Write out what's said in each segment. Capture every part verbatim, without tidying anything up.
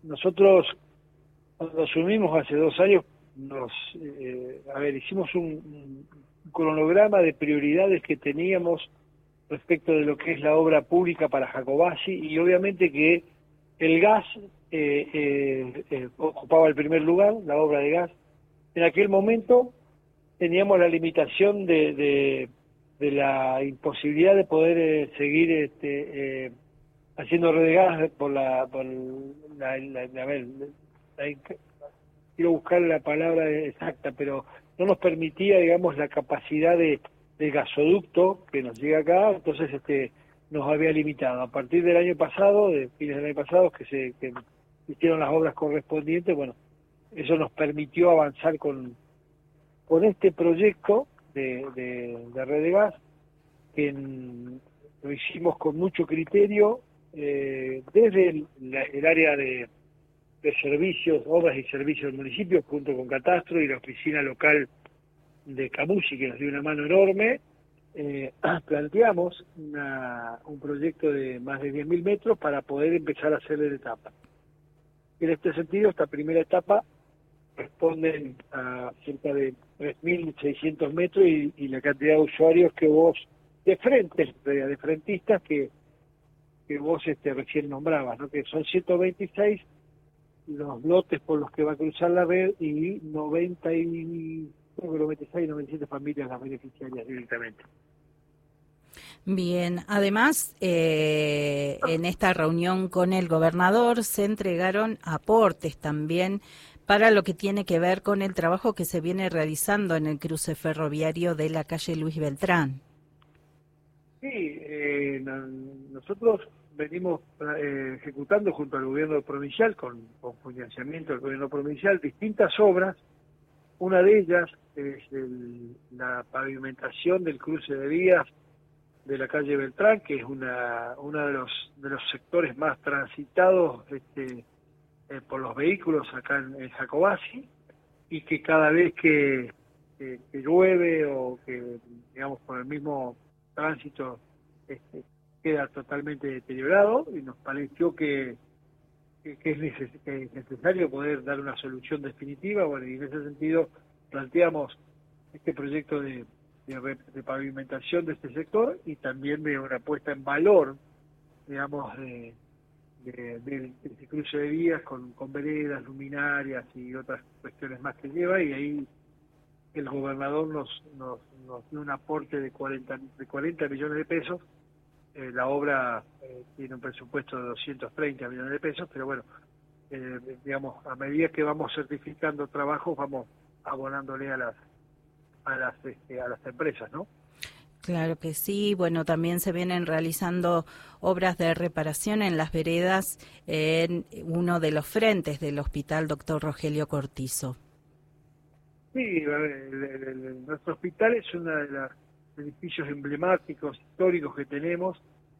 nosotros cuando asumimos hace dos años, nos, eh, a ver, hicimos un, un cronograma de prioridades que teníamos respecto de lo que es la obra pública para Jacobacci, y obviamente que el gas eh, eh, eh, ocupaba el primer lugar, la obra de gas. En aquel momento teníamos la limitación de, de, de la imposibilidad de poder eh, seguir este, eh, haciendo red de gas por la... Por la, la, la, a ver, la, quiero buscar la palabra exacta, pero no nos permitía, digamos, la capacidad de, de gasoducto que nos llega acá, entonces este nos había limitado. A partir del año pasado, de fines del año pasado, que se que hicieron las obras correspondientes, bueno, eso nos permitió avanzar con, con este proyecto de, de, de red de gas, que en, lo hicimos con mucho criterio, eh, desde el, la, el área de de servicios, obras y servicios del municipio, junto con Catastro y la oficina local de Camusi, que nos dio una mano enorme. Eh, planteamos una, un proyecto de más de diez mil metros para poder empezar a hacer la etapa. En este sentido, esta primera etapa responde a cerca de tres mil seiscientos metros y, y la cantidad de usuarios que vos, de frente, de, de frentistas que, que vos este, recién nombrabas, ¿no? Que son ciento veintiséis los lotes por los que va a cruzar la red y noventa y creo que noventa y seis, noventa y siete familias las beneficiarias directamente. Bien, además eh, en esta reunión con el gobernador se entregaron aportes también para lo que tiene que ver con el trabajo que se viene realizando en el cruce ferroviario de la calle Luis Beltrán. Sí, eh, nosotros venimos eh, ejecutando junto al gobierno provincial, con, con financiamiento del gobierno provincial, distintas obras. Una de ellas es el, la pavimentación del cruce de vías de la calle Beltrán, que es una uno de los de los sectores más transitados este, eh, por los vehículos acá en, en Jacobacci, y que cada vez que, que, que llueve o que, digamos, por el mismo tránsito este, queda totalmente deteriorado, y nos pareció que, que, que, es neces que es necesario poder dar una solución definitiva. Bueno, y en ese sentido planteamos este proyecto de, de, de pavimentación de este sector, y también de una puesta en valor, digamos, de, de, de, de este cruce de vías con, con veredas, luminarias y otras cuestiones más que lleva, y ahí el gobernador nos, nos, nos dio un aporte de cuarenta, de cuarenta millones de pesos. Eh, la obra eh, tiene un presupuesto de doscientos treinta millones de pesos, pero bueno, eh, digamos, a medida que vamos certificando trabajos, vamos abonándole a las a las este, a las empresas, ¿no? Claro que sí. Bueno, también se vienen realizando obras de reparación en las veredas en uno de los frentes del Hospital Doctor Rogelio Cortizo. Sí, el, el, el, nuestro hospital es uno de los edificios emblemáticos, históricos que tenemos.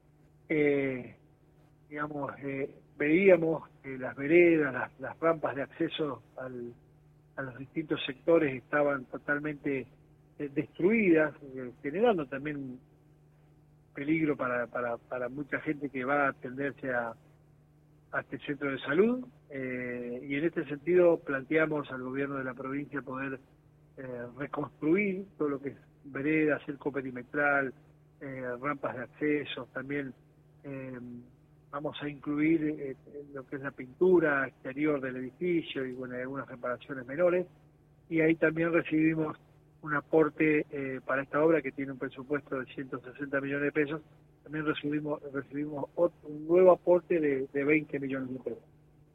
Eh, digamos, eh, veíamos que las veredas, las, las rampas de acceso al, a los distintos sectores estaban totalmente eh, destruidas, eh, generando también peligro para, para, para mucha gente que va a atenderse a, a este centro de salud, eh, y en este sentido planteamos al gobierno de la provincia poder eh, reconstruir todo lo que es veredas, cerco perimetral, eh, rampas de acceso. También eh, vamos a incluir eh, lo que es la pintura exterior del edificio y bueno, algunas reparaciones menores, y ahí también recibimos un aporte eh, para esta obra que tiene un presupuesto de ciento sesenta millones de pesos. También recibimos recibimos otro, un nuevo aporte de, de veinte millones de pesos.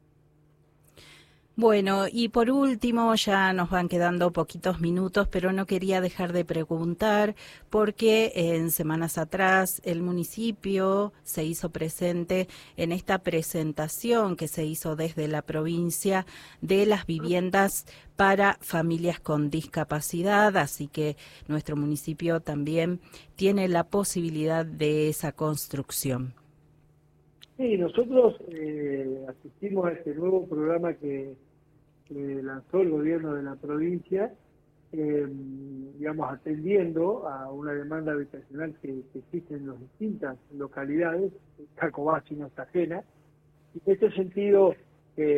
Bueno, y por último, ya nos van quedando poquitos minutos, pero no quería dejar de preguntar, porque en semanas atrás el municipio se hizo presente en esta presentación que se hizo desde la provincia de las viviendas para familias con discapacidad, así que nuestro municipio también tiene la posibilidad de esa construcción. Sí, nosotros eh, asistimos a este nuevo programa que que lanzó el gobierno de la provincia, eh, digamos, atendiendo a una demanda habitacional que, que existe en las distintas localidades. Jacobacci no está ajena, y en este sentido